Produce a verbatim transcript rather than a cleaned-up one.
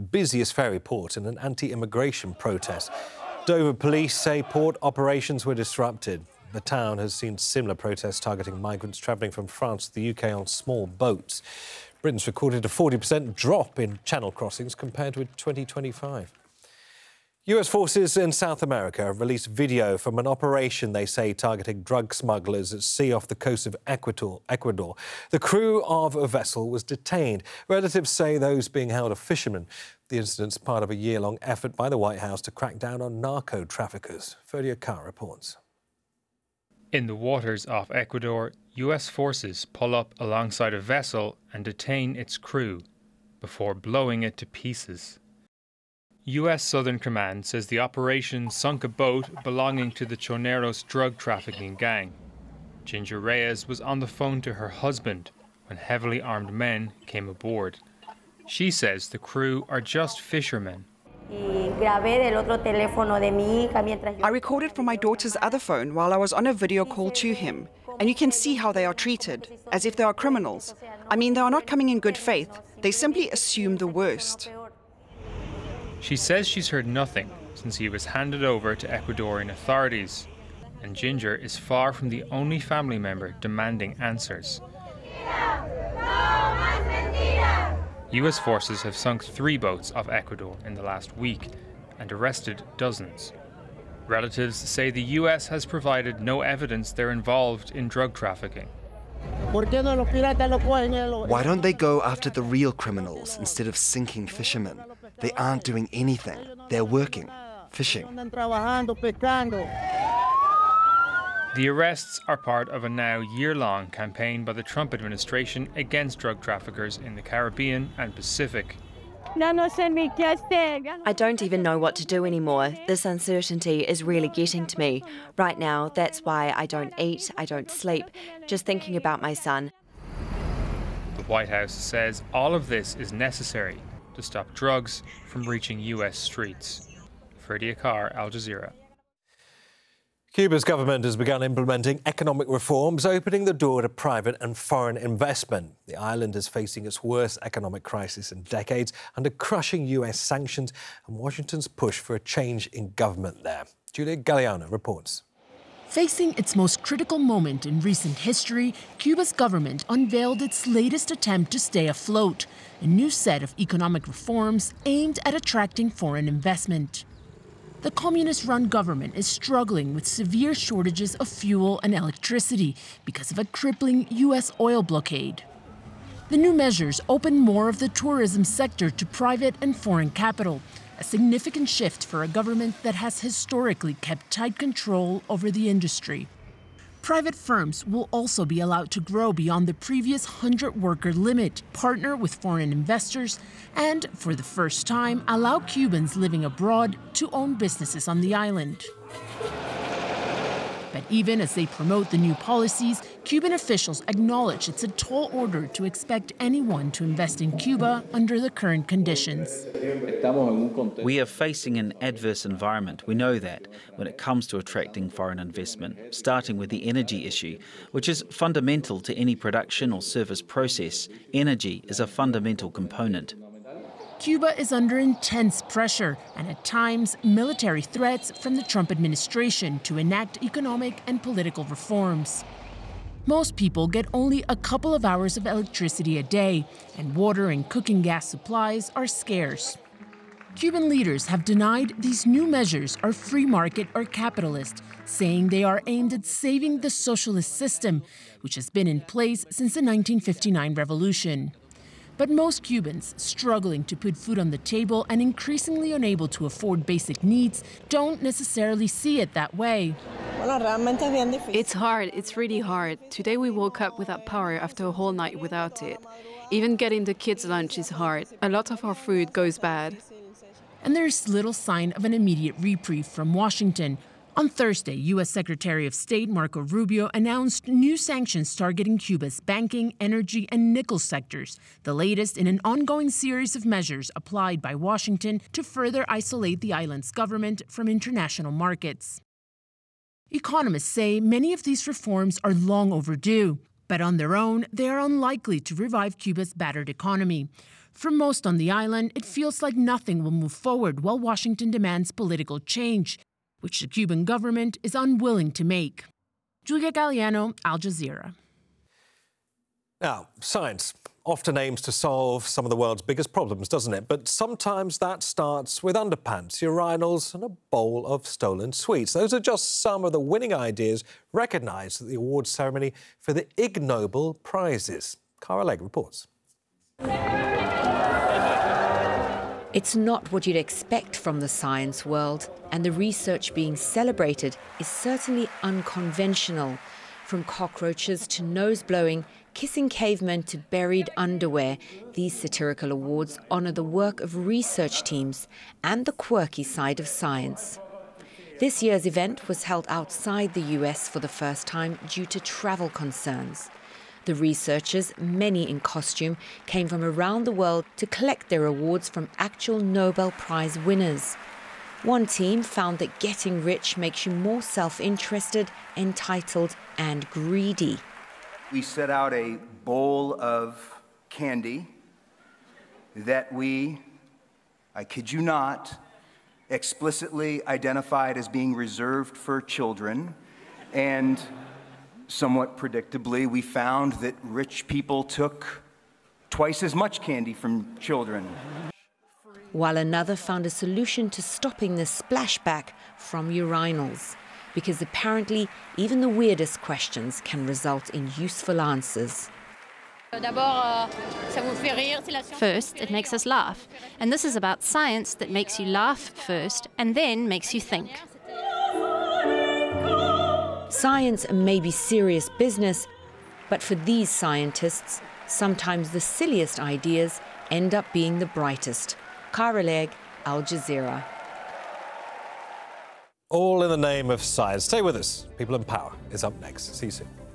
busiest ferry port in an anti-immigration protest. Dover police say port operations were disrupted. The town has seen similar protests targeting migrants travelling from France to the U K on small boats. Britain's recorded a forty percent drop in channel crossings compared with twenty twenty-five. U S forces in South America have released video from an operation they say targeting drug smugglers at sea off the coast of Ecuador. Ecuador. The crew of a vessel was detained. Relatives say those being held are fishermen. The incident's part of a year-long effort by the White House to crack down on narco-traffickers. Ferdia Carr reports. In the waters off Ecuador, U S forces pull up alongside a vessel and detain its crew before blowing it to pieces. U S Southern Command says the operation sunk a boat belonging to the Choneros drug trafficking gang. Ginger Reyes was on the phone to her husband when heavily armed men came aboard. She says the crew are just fishermen. I recorded from my daughter's other phone while I was on a video call to him, and you can see how they are treated, as if they are criminals. I mean, they are not coming in good faith. They simply assume the worst. She says she's heard nothing since he was handed over to Ecuadorian authorities, and Ginger is far from the only family member demanding answers. U S forces have sunk three boats off Ecuador in the last week and arrested dozens. Relatives say the U S has provided no evidence they're involved in drug trafficking. Why don't they go after the real criminals instead of sinking fishermen? They aren't doing anything. They're working, fishing. The arrests are part of a now year-long campaign by the Trump administration against drug traffickers in the Caribbean and Pacific. I don't even know what to do anymore. This uncertainty is really getting to me. Right now, that's why I don't eat, I don't sleep, just thinking about my son. The White House says all of this is necessary to stop drugs from reaching U S streets. Ferdia Carr, Al Jazeera. Cuba's government has begun implementing economic reforms, opening the door to private and foreign investment. The island is facing its worst economic crisis in decades under crushing U S sanctions and Washington's push for a change in government there. Julia Galliano reports. Facing its most critical moment in recent history, Cuba's government unveiled its latest attempt to stay afloat, a new set of economic reforms aimed at attracting foreign investment. The communist-run government is struggling with severe shortages of fuel and electricity because of a crippling U S oil blockade. The new measures open more of the tourism sector to private and foreign capital, a significant shift for a government that has historically kept tight control over the industry. Private firms will also be allowed to grow beyond the previous hundred-worker limit, partner with foreign investors, and, for the first time, allow Cubans living abroad to own businesses on the island. But even as they promote the new policies, Cuban officials acknowledge it's a tall order to expect anyone to invest in Cuba under the current conditions. We are facing an adverse environment. We know that when it comes to attracting foreign investment, starting with the energy issue, which is fundamental to any production or service process. Energy is a fundamental component. Cuba is under intense pressure and at times military threats from the Trump administration to enact economic and political reforms. Most people get only a couple of hours of electricity a day, and water and cooking gas supplies are scarce. Cuban leaders have denied these new measures are free market or capitalist, saying they are aimed at saving the socialist system, which has been in place since the nineteen fifty-nine revolution. But most Cubans, struggling to put food on the table and increasingly unable to afford basic needs, don't necessarily see it that way. It's hard, it's really hard. Today we woke up without power after a whole night without it. Even getting the kids' lunch is hard. A lot of our food goes bad. And there's little sign of an immediate reprieve from Washington. On Thursday, U S Secretary of State Marco Rubio announced new sanctions targeting Cuba's banking, energy, and nickel sectors, the latest in an ongoing series of measures applied by Washington to further isolate the island's government from international markets. Economists say many of these reforms are long overdue, but on their own, they are unlikely to revive Cuba's battered economy. For most on the island, it feels like nothing will move forward while Washington demands political change, which the Cuban government is unwilling to make. Julia Galliano, Al Jazeera. Now, science often aims to solve some of the world's biggest problems, doesn't it? But sometimes that starts with underpants, urinals and a bowl of stolen sweets. Those are just some of the winning ideas recognised at the awards ceremony for the Ig Nobel Prizes. Cara Legg reports. It's not what you'd expect from the science world, and the research being celebrated is certainly unconventional. From cockroaches to nose-blowing, kissing cavemen to buried underwear, these satirical awards honour the work of research teams and the quirky side of science. This year's event was held outside the U S for the first time due to travel concerns. The researchers, many in costume, came from around the world to collect their awards from actual Nobel Prize winners. One team found that getting rich makes you more self-interested, entitled, and greedy. We set out a bowl of candy that we, I kid you not, explicitly identified as being reserved for children, and somewhat predictably, we found that rich people took twice as much candy from children. While another found a solution to stopping the splashback from urinals, because apparently even the weirdest questions can result in useful answers. First, it makes us laugh. And this is about science that makes you laugh first and then makes you think. Science may be serious business, but for these scientists, sometimes the silliest ideas end up being the brightest. Cara Legg, Al Jazeera. All in the name of science. Stay with us. People in Power is up next. See you soon.